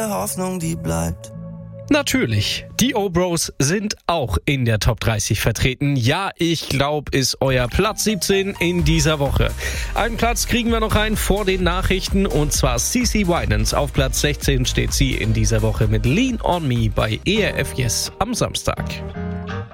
Hoffnung, die bleibt. Natürlich, die O-Bros sind auch in der Top 30 vertreten. Ja, ich glaube, ist euer Platz 17 in dieser Woche. Einen Platz kriegen wir noch rein vor den Nachrichten und zwar CeCe Winans. Auf Platz 16 steht sie in dieser Woche mit Lean on Me bei ERF Yes am Samstag.